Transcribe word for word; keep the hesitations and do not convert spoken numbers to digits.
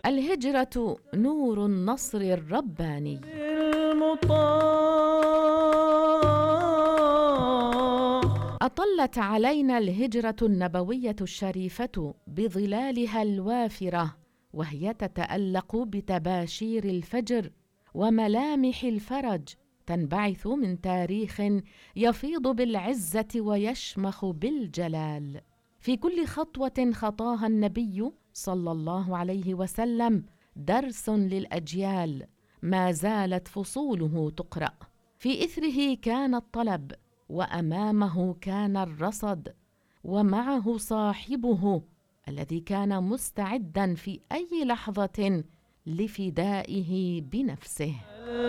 الهجرة نور النصر الرباني. أطلت علينا الهجرة النبوية الشريفة بظلالها الوافرة، وهي تتألق بتباشير الفجر وملامح الفرج، تنبعث من تاريخ يفيض بالعزة ويشمخ بالجلال. في كل خطوة خطاها النبي صلى الله عليه وسلم درس للأجيال، ما زالت فصوله تقرأ. في إثره كان الطلب، وأمامه كان الرصد، ومعه صاحبه الذي كان مستعداً في أي لحظة لفدائه بنفسه.